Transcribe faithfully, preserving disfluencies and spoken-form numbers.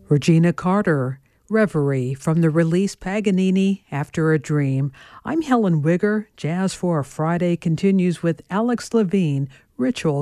Regina Carter, Reverie from the release Paganini After a Dream. I'm Helen Wigger. Jazz for a Friday continues with Alex Levine, Ritual